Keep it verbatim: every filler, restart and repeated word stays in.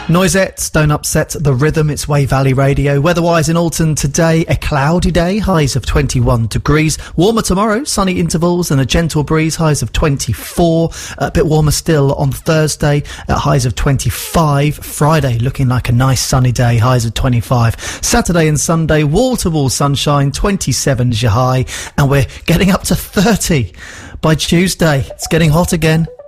Noisettes, don't upset the rhythm. It's Wey Valley Radio. Weather-wise in Alton today, a cloudy day, highs of twenty-one degrees. Warmer tomorrow, sunny intervals and a gentle breeze, highs of twenty-four. A bit warmer still on Thursday at highs of twenty-five. Friday looking like a nice sunny day, highs of twenty-five. Saturday and Sunday, wall-to-wall sunshine, twenty-seven is your high. And we're getting up to thirty by Tuesday. It's getting hot again.